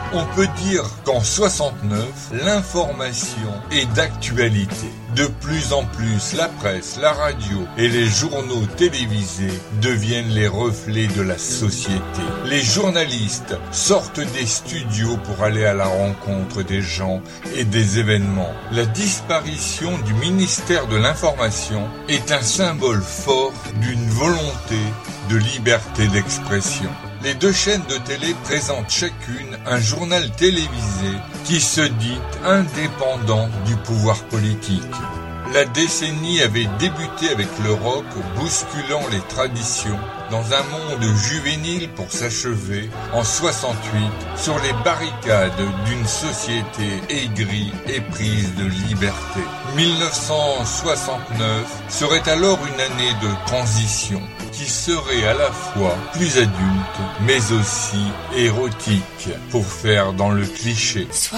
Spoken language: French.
On peut dire qu'en 69, l'information est d'actualité. De plus en plus, la presse, la radio et les journaux télévisés deviennent les reflets de la société. Les journalistes sortent des studios pour aller à la rencontre des gens et des événements. La disparition du ministère de l'Information est un symbole fort d'une volonté de liberté d'expression. Les deux chaînes de télé présentent chacune un journal télévisé qui se dit indépendant du pouvoir politique. La décennie avait débuté avec le rock bousculant les traditions dans un monde juvénile pour s'achever en 68 sur les barricades d'une société aigrie et prise de liberté. 1969 serait alors une année de transition qui serait à la fois plus adulte mais aussi érotique pour faire dans le cliché.